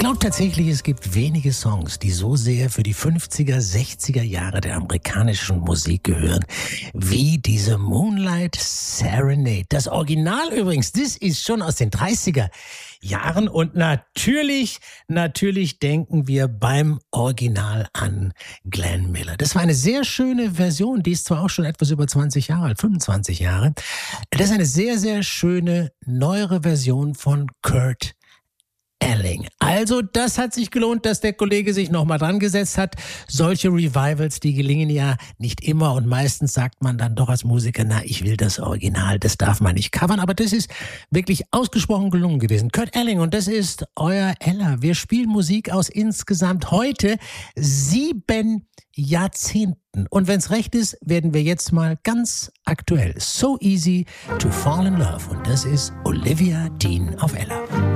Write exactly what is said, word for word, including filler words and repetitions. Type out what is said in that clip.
glaube tatsächlich, es gibt wenige Songs, die so sehr für die fünfziger, sechziger Jahre der amerikanischen Musik gehören, wie diese Moonlight Serenade. Das Original übrigens, das ist schon aus den dreißiger Jahren und natürlich, natürlich denken wir beim Original an Glenn Miller. Das war eine sehr schöne Version, die ist zwar auch schon etwas über zwanzig Jahre alt, fünfundzwanzig Jahre. Das ist eine sehr, sehr schöne, neuere Version von Kurt Elling. Also das hat sich gelohnt, dass der Kollege sich nochmal dran gesetzt hat. Solche Revivals, die gelingen ja nicht immer und meistens sagt man dann doch als Musiker, na, ich will das Original, das darf man nicht covern, aber das ist wirklich ausgesprochen gelungen gewesen. Kurt Elling, und das ist euer Ella. Wir spielen Musik aus insgesamt heute sieben Jahrzehnten. Und wenn's recht ist, werden wir jetzt mal ganz aktuell. So Easy to Fall in Love. Und das ist Olivia Dean auf Ella.